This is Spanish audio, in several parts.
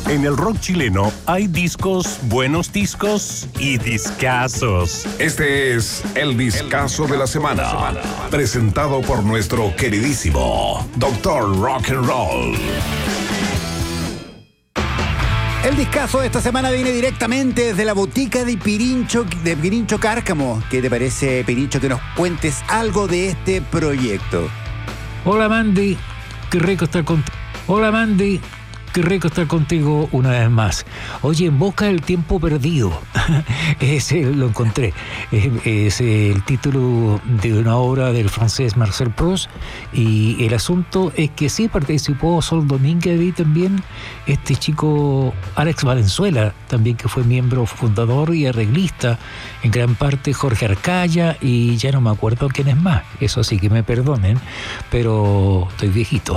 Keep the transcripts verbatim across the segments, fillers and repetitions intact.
En el rock chileno hay discos, buenos discos y discazos. Este es el discazo de la semana, presentado por nuestro queridísimo Doctor Rock and Roll. El discazo de esta semana viene directamente desde la botica de Pirincho, de Pirincho Cárcamo. ¿Qué te parece, Pirincho, que nos cuentes algo de este proyecto? Hola, Mandy. Qué rico estar contigo. Hola, Mandy. Qué rico estar contigo una vez más. Oye, En busca del tiempo perdido. Ese lo encontré. Es, es el título de una obra del francés Marcel Proust. Y el asunto es que sí participó Sol Domínguez y también este chico Alex Valenzuela, también, que fue miembro fundador y arreglista. En gran parte Jorge Arcaya y ya no me acuerdo quién es más. Eso sí que me perdonen, pero estoy viejito.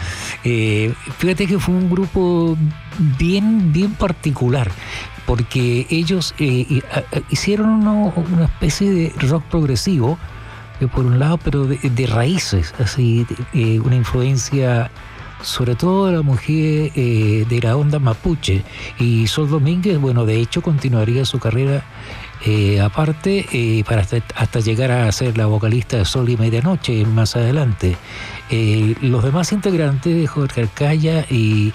eh, fíjate que fue un grupo grupo bien, bien particular, porque ellos eh, hicieron una, una especie de rock progresivo, eh, por un lado, pero de, de raíces, así, eh, una influencia sobre todo de la mujer eh, de la onda mapuche. Y Sol Domínguez, bueno, de hecho continuaría su carrera eh, aparte eh, para hasta, hasta llegar a ser la vocalista de Sol y Medianoche más adelante. Eh, los demás integrantes, Jorge Arcaya y,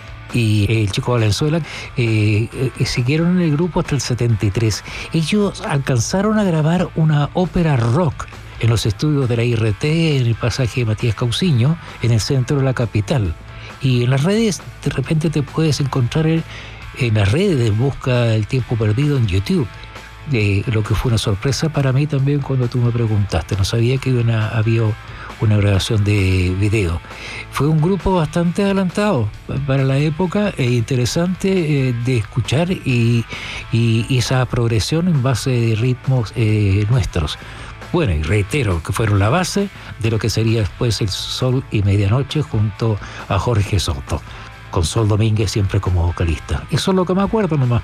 y el chico Valenzuela, eh, eh, siguieron en el grupo hasta el setenta y tres. Ellos alcanzaron a grabar una ópera rock en los estudios de la I R T, en el pasaje de Matías Cauciño, en el centro de la capital. Y en las redes, de repente te puedes encontrar en, en las redes de Busca del Tiempo Perdido en YouTube. Eh, lo que fue una sorpresa para mí también cuando tú me preguntaste. No sabía que una, había una grabación de video. Fue un grupo bastante adelantado para la época e interesante eh, de escuchar y, y, y esa progresión en base de ritmos eh, nuestros. Bueno, y reitero que fueron la base de lo que sería después el Sol y Medianoche junto a Jorge Soto, con Sol Domínguez siempre como vocalista. Eso es lo que me acuerdo nomás.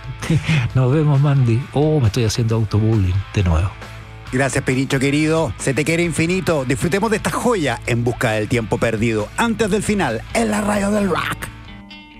Nos vemos, Mandy. Oh, me estoy haciendo autobullying de nuevo. Gracias, Pirincho querido. Se te quiere infinito. Disfrutemos de esta joya En busca del tiempo perdido. Antes del final, en la radio del rock.